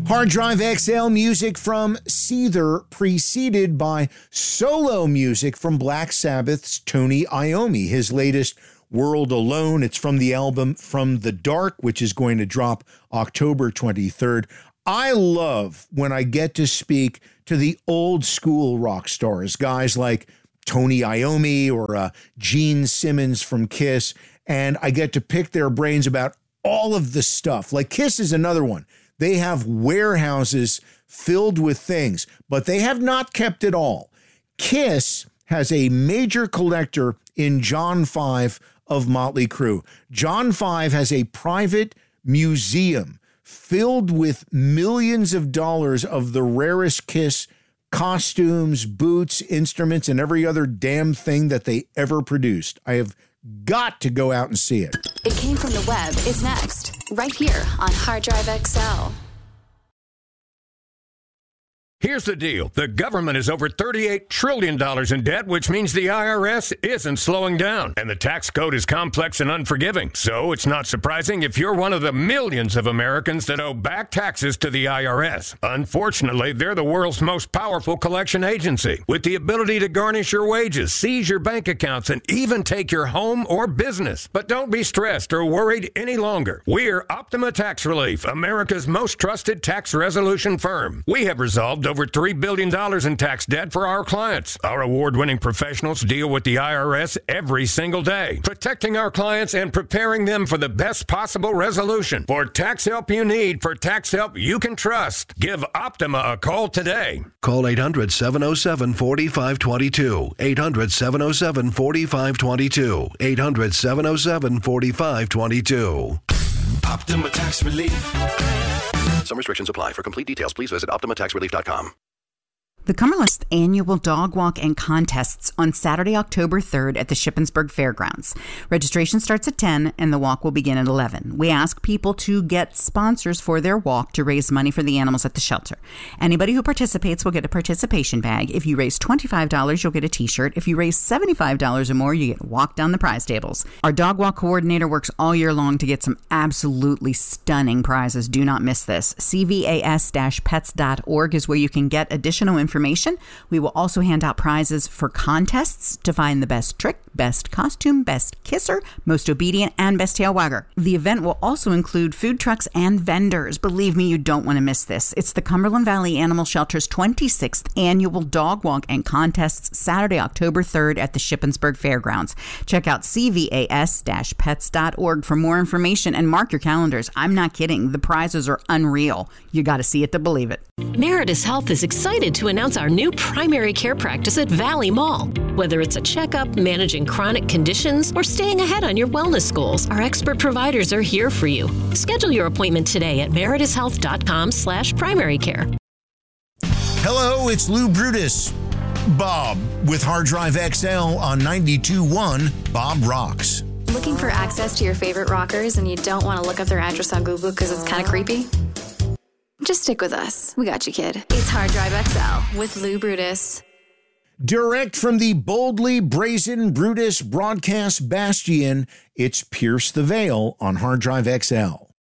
Hard Drive XL music from Seether, preceded by solo music from Black Sabbath's Tony Iommi, his latest World Alone. It's from the album From the Dark, which is going to drop October 23rd. I love when I get to speak to the old school rock stars, guys like Tony Iommi or Gene Simmons from Kiss, and I get to pick their brains about all of the stuff. Like Kiss is another one. They have warehouses filled with things, but they have not kept it all. Kiss has a major collector in John 5 of Motley Crue. John 5 has a private museum filled with millions of dollars of the rarest Kiss costumes, boots, instruments, and every other damn thing that they ever produced. I have got to go out and see it. It Came From the Web is next, right here on Hard Drive XL. Here's the deal. The government is over $38 trillion in debt, which means the IRS isn't slowing down. And the tax code is complex and unforgiving. So it's not surprising if you're one of the millions of Americans that owe back taxes to the IRS. Unfortunately, they're the world's most powerful collection agency, with the ability to garnish your wages, seize your bank accounts, and even take your home or business. But don't be stressed or worried any longer. We're Optima Tax Relief, America's most trusted tax resolution firm. We have resolved over $3 billion in tax debt for our clients. Our award-winning professionals deal with the IRS every single day, protecting our clients and preparing them for the best possible resolution. For tax help you need, for tax help you can trust, give Optima a call today. Call 800-707-4522. 800-707-4522. 800-707-4522. Optima Tax Relief. Some restrictions apply. For complete details, please visit OptimaTaxRelief.com. The Cumberland's annual dog walk and contests on Saturday, October 3rd at the Shippensburg Fairgrounds. Registration starts at 10 and the walk will begin at 11. We ask people to get sponsors for their walk to raise money for the animals at the shelter. Anybody who participates will get a participation bag. If you raise $25, you'll get a t-shirt. If you raise $75 or more, you get walked down the prize tables. Our dog walk coordinator works all year long to get some absolutely stunning prizes. Do not miss this. CVAS-pets.org is where you can get additional information. We will also hand out prizes for contests to find the best trick, best costume, best kisser, most obedient, and best tail wagger. The event will also include food trucks and vendors. Believe me, you don't want to miss this. It's the Cumberland Valley Animal Shelter's 26th annual dog walk and contests, Saturday, October 3rd at the Shippensburg Fairgrounds. Check out CVAS-pets.org for more information and mark your calendars. I'm not kidding. The prizes are unreal. You got to see it to believe it. Meritus Health is excited to announce our new primary care practice at Valley Mall. Whether it's a checkup, managing chronic conditions, or staying ahead on your wellness goals, our expert providers are here for you. Schedule your appointment today at meritushealth.com/primary care. Hello, it's Lou Brutus. Bob with Hard Drive XL on 92.1 Bob Rocks. Looking for access to your favorite rockers and you don't want to look up their address on Google because it's kind of creepy? Just stick with us. We got you, kid. It's Hard Drive XL with Lou Brutus. Direct from the boldly brazen Brutus broadcast bastion, it's Pierce the Veil on Hard Drive XL.